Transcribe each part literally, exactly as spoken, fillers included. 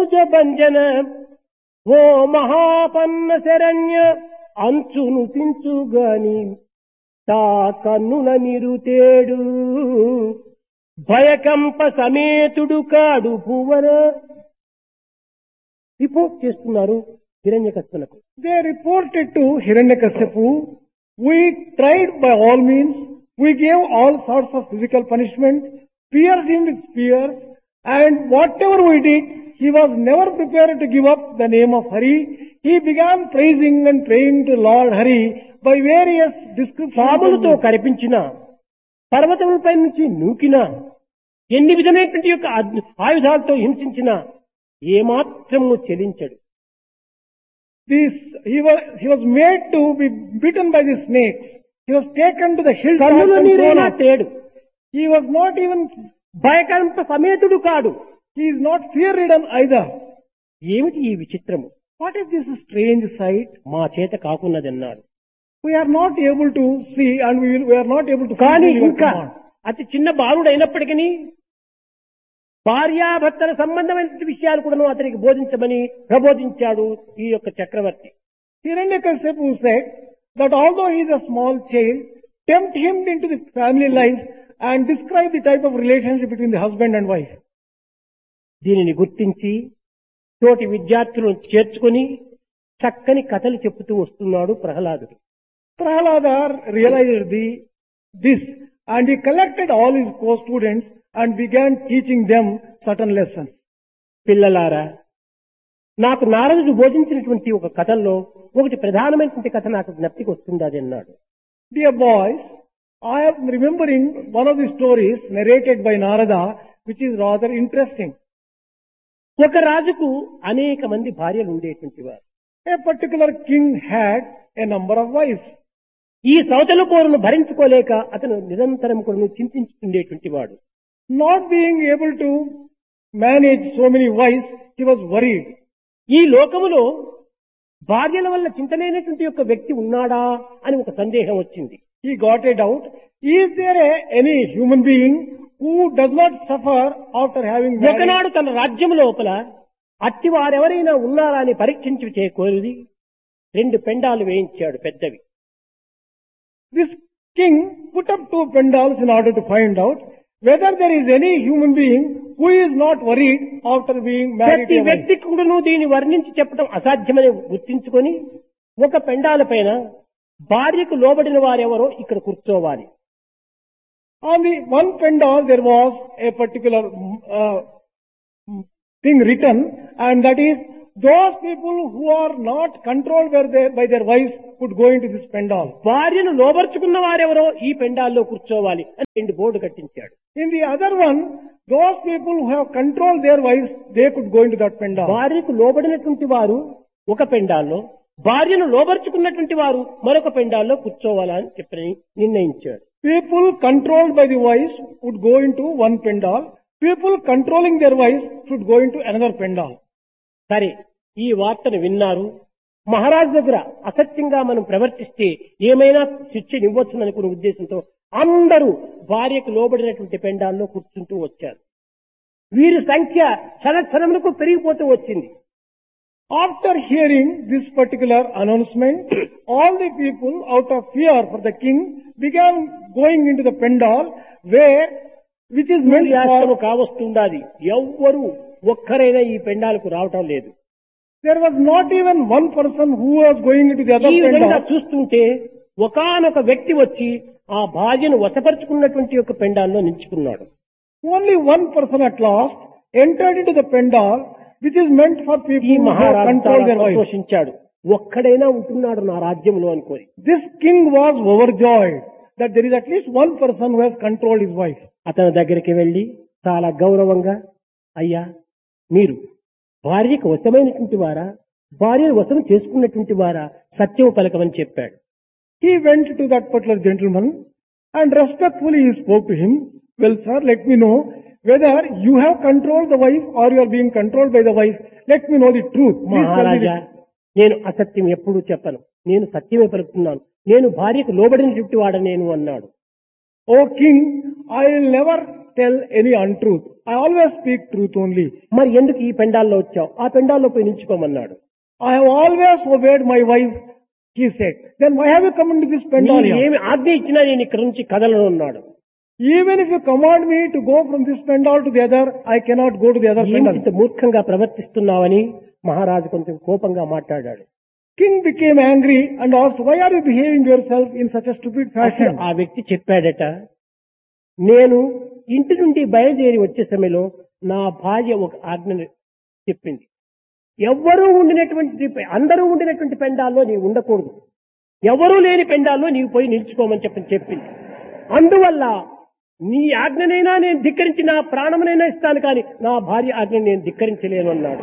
చతుర్భుజ భంజన ఓ మహాపన్న శరణ్య అంచును సించుగాని తా కన్నుల నిరుతేడు భయకంప సమేతుడు కాడు భువన. రిపోర్ట్ చేస్తున్నారు హిరణ్యకశిపునకు. They reported to Hiranyakashipu, we tried by all means, we gave all sorts of physical punishment, pierced him with spears, and whatever we did, he was never prepared to give up the name of Hari. He began praising and praying to Lord Hari by various descriptions. పాములతో కరిపించిన పర్వతములపై నుంచి నూకిన ఎన్ని విధమైనటువంటి యొక్క ఆయుధాలతో హింసించిన ఏమాత్రము చెలించడు. This, he was, he was made to be bitten by the snakes. He was taken to the hill tops కన్నుల and so నీరైనా on. తేడు. He was not even, భయకంప సమేతుడు కాడు. he is not fear-ridden either. ఏమిటి ఈ విచిత్రము? What is this strange sight? మా చేత కాకున్నదన్నాడు. We are not able to see and we, will, we are not able to కానీ fulfill your ఇంకా command. అతి చిన్న బాలుడైనప్పటికీ భార్యాభర్తల సంబంధమైన విషయాలు కూడా అతనికి బోధించమని ప్రబోధించాడు ఈ యొక్క చక్రవర్తి. Hiranyakashipu said that although he is a small child, tempt him into the family life and describe the type of relationship between the husband and wife. దీనిని గుర్తించి తోటి విద్యార్థులను చేర్చుకొని చక్కని కథలు చెప్పుతూ వస్తున్నాడు ప్రహ్లాదుడు. Prahalada realized the, this and he collected all his co-students and began teaching them certain lessons. పిల్లలారా, నాకు నారదుడు బోధించినటువంటి ఒక కథల్లో ఒకటి ప్రధానమైనటువంటి కథ నాకు జ్ఞప్తికి వస్తుంది అది అన్నాడు. Dear boys, I am remembering one of the stories narrated by Narada which is rather interesting. ఒక రాజుకు అనేక మంది భార్యలు ఉండేటువంటి వారు. A particular king had a number of wives. ఈ సౌతల కోరును భరించుకోలేక అతను నిరంతరం కూడా చింతించుతుండేటువంటి వాడు. Not being able to manage so many wives, he was worried. ఈ లోకములో భార్యల వల్ల చింతనైనటువంటి యొక్క వ్యక్తి ఉన్నాడా అని ఒక సందేహం వచ్చింది. He got a doubt. Is there a, any human being who does not suffer after having married? ఒకనాడు తన రాజ్యం లోపల అట్టి వారెవరైనా ఉన్నారా అని పరీక్షించి చేకూరి రెండు పెండాలు వేయించాడు పెద్దవి. This king put up two pendals in order to find out whether there is any human being who is not worried after being married ప్రతి to a wife. వ్యక్తి కూడాను దీన్ని వర్ణించి చెప్పడం అసాధ్యమని గుర్తించుకొని ఒక పెండాల పైన భార్యకు లోబడిన వారెవరో ఇక్కడ కూర్చోవాలి. On the one pendal there was a particular uh, thing written, and that is those people who are not controlled by their, by their wives could go into this pendal. భార్యను లోబర్చుకున్న వారెవరో ఈ పెండాల్లో కూర్చోవాలి అని రెండు బోర్డు కట్టించాడు. In the other one, those people who have controlled their wives, they could go into that pendal. భార్యకు లోబడినటువంటి వారు ఒక పెండాల్లో, భార్యను లోబర్చుకున్నటువంటి వారు మరొక పెండాల్లో కూర్చోవాలని చెప్పి నిర్ణయించాడు. People controlled by the wives would go into one pendal. People controlling their wives should go into another pendal. సరే, ఈ వార్తను విన్నారు. మహారాజు దగ్గర అసత్యంగా మనం ప్రవర్తిస్తే ఏమైనా శిక్ష ఇవ్వచ్చుననుకునే ఉద్దేశంతో అందరూ భార్యకు లోబడినటువంటి పెండాల్లో కూర్చుంటూ వచ్చారు. వీరి సంఖ్య క్షణక్షణములకు పెరిగిపోతూ వచ్చింది. After hearing this particular announcement, all the people out of fear for the king began going into the pendal where, which is meant సూర్యాస్తము for, కావస్తుండాది. ఎవ్వరూ ఒక్కరైనా ఈ పెండాలకు రావటం లేదు. there was not even one person who was going into the other ఈ విధంగా pendal. చూస్తుంటే ఒకానొక వ్యక్తి వచ్చి ఆ భార్యను వశపరుచుకున్నటువంటి యొక్క పెండాల్లో నిల్చుకున్నాడు. Only one person at last entered into the pendal which is meant for ఈ people who have మహారాజు controlled చాలా their wives. సంతోషించాడు. ఒక్కడైనా ఉంటున్నాడు నా రాజ్యంలో అనుకోని. This king was overjoyed that there is at least one person who has controlled his wife. అతని దగ్గరికి వెళ్లి చాలా గౌరవంగా, అయ్యా మీరు భార్యకు వశమైనటువంటి వారా, భార్యను వశం చేసుకున్నటువంటి వారా, సత్యం పలకమని చెప్పాడు. He went to that particular gentleman and respectfully he spoke to him. Well, sir, let me know whether you have controlled the wife or you are being controlled by the wife. Let me know the truth. Please tell me Maharaja, the నేను అసత్యం ఎప్పుడూ చెప్పను, నేను సత్యమే పలుకుతున్నాను, నేను భార్యకు లోబడినటువంటి వాడ నేను అన్నాడు. O king, I will never tell any untruth. I always speak truth only. మరి ఎందుకు ఈ పెండాల్లో వచ్చావు? ఆ పెండాల్లో పోయి నిల్చుకోమన్నాడు. I have always obeyed my wife, he said. Then why have you come into this pendal నీవు here? ఏమి ఆజ్ఞ ఇచ్చినా నేను ఇక్కడ నుంచి కదలను అన్నాడు. Even if you command me to go from this pendal to the other, I cannot go to the other pendal. ఇంత మూర్ఖంగా ప్రవర్తిస్తున్నావని మహారాజు కొంచెం కోపంగా మాట్లాడాడు. King became angry and asked, why are you behaving yourself in such a stupid అప్పుడు fashion? ఆ వ్యక్తి చెప్పాడట, నేను ఇంటి నుండి బయలుదేరి వచ్చే సమయంలో నా భార్య ఒక ఆజ్ఞను చెప్పింది. ఎవ్వరూ ఉండినటువంటి అందరూ ఉండినటువంటి పెండాల్లో నీవు ఉండకూడదు, ఎవరూ లేని పెండాల్లో నీవు పోయి నిల్చుకోమని చెప్పని చెప్పింది. అందువల్ల నీ ఆజ్ఞనైనా నేను ధిక్కరించి నా ప్రాణమునైనా ఇస్తాను, కానీ నా భార్య ఆజ్ఞను నేను ధిక్కరించలేను అన్నాడు.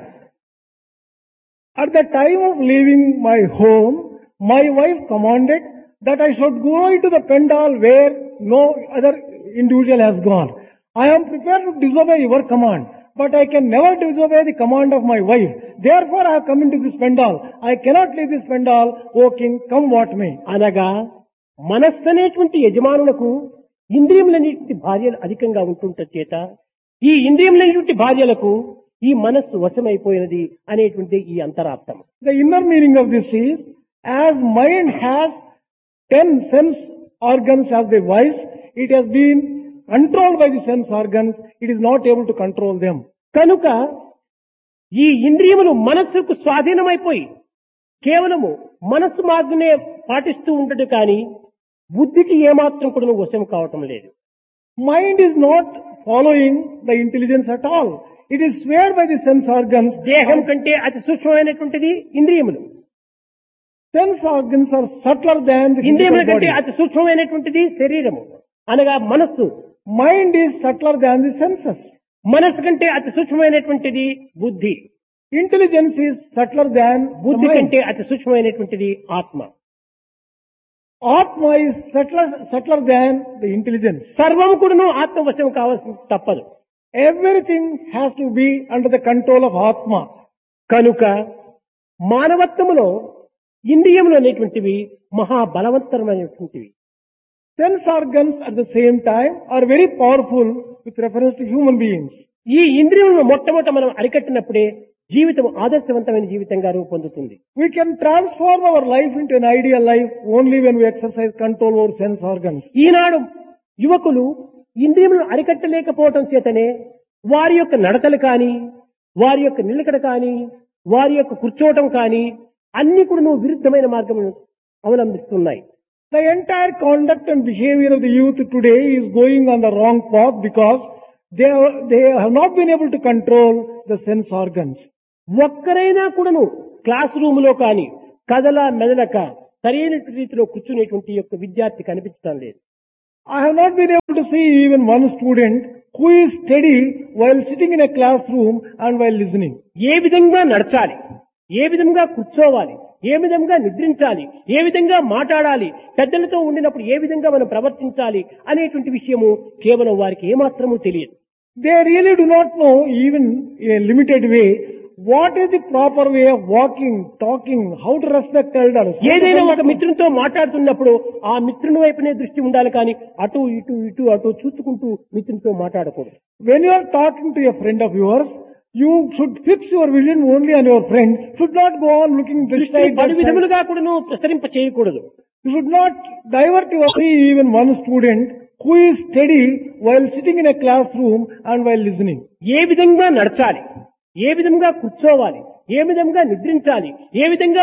At the time of leaving my home, my wife commanded that I should go into the pendal where no other individual has gone. I am prepared to disobey your command, but I can never disobey the command of my wife. Therefore I have come into this pendal. I cannot leave this pendal, O king, come what may. అనగా మనస్సు అనేటువంటి యజమానులకు ఇంద్రియములనేటువంటి భార్యలు అధికంగా ఉంటుంట చేత ఈ ఇంద్రియములనేటువంటి భార్యలకు ఈ మనస్సు వశమైపోయినది అనేటువంటి ఈ అంతరార్థం. The inner meaning of this is, as mind has ten sense organs as the wives, it has been controlled by the sense organs, it is not able to control them. కనుక ఈ ఇంద్రియములు మనస్సుకు స్వాధీనమైపోయి కేవలము మనస్సు మార్గమే పాటిస్తూ ఉండదు, కానీ బుద్ధికి ఏమాత్రం కూడా వశం కావటం లేదు. Mind is not following the intelligence at all. It is swayed by the sense organs. దేహం కంటే అతి సూక్ష్మమైనటువంటిది ఇంద్రియములు. Sense organs are subtler than the ఇంద్రియముల physical కంటే body. అతి సూక్ష్మమైనటువంటిది శరీరము అనగా మనస్సు. Mind is subtler than the senses. మనస్సు కంటే అతి సూక్ష్మమైనటువంటిది బుద్ధి. Intelligence is subtler than the బుద్ధి mind. కంటే అతి సూక్ష్మమైనటువంటిది ఆత్మ. Atma is subtler, subtler than the intelligence. సర్వము కూడాను ఆత్మవశం కావాల్సి తప్పదు. Everything has to be under the control of Atma. కనుక మానవత్వములో ఇంద్రియములు అనేటువంటివి మహాబలవంతమైనటువంటివి. Sense organs at the same time are very powerful with reference to human beings. ఈ ఇంద్రియములను మొట్టమొదట మనం అరికట్టినప్పుడే జీవితం ఆదర్శవంతమైన జీవితంగా రూపొందుతుంది. We can transform our life into an ideal life only when we exercise control over sense organs. ఈనాడు యువకులు ఇంద్రియములను అరికట్టలేకపోవటం చేతనే వారి యొక్క నడతలు కానీ, వారి యొక్క నిలకడ కానీ, వారి యొక్క కూర్చోవటం కానీ అన్ని కూడా విరుద్ధమైన మార్గమును అవలంబిస్తున్నాయి. The entire conduct and behavior of the youth today is going on the wrong path because they are, they have not been able to control the sense organs. ఒక్కరైనా కూడాను క్లాస్ రూమ్ లో కానీ కదల మెదలక సరైన రీతిలో కూర్చునేటువంటి యొక్క విద్యార్థి కనిపించడం లేదు. I have not been able to see even one student who is steady while sitting in a classroom and while listening. ఏ విధంగా నడచాలి, ఏ విధంగా కూర్చోవాలి, ఏ విధంగా నిద్రించాలి, ఏ విధంగా మాట్లాడాలి, పెద్దలతో ఉండినప్పుడు ఏ విధంగా మనం ప్రవర్తించాలి అనేటువంటి విషయము కేవలం వారికి ఏమాత్రమూ తెలియదు. They really do not know, even in a limited way, what is the proper way of walking, talking, how to respect elders. ఏదైనా ఒక మిత్రునితో మాట్లాడుతున్నప్పుడు ఆ మిత్రుని వైపునే దృష్టి ఉండాలి, కానీ అటు ఇటు ఇటు అటు చూసుకుంటూ మిత్రునితో మాట్లాడకూడదు. When you are talking to a friend of yours, you should fix your vision only on your friend. Should not go on looking this దృష్టి side, that పలు side. విధములుగా కూడాను ప్రసరింప చేయకూడదు. You should not divert your see even one student who is steady while sitting in a classroom and while listening. ఏ విధంగా నడచాలి, ఏ విధంగా కూర్చోవాలి, ఏ విధంగా నిద్రించాలి, ఏ విధంగా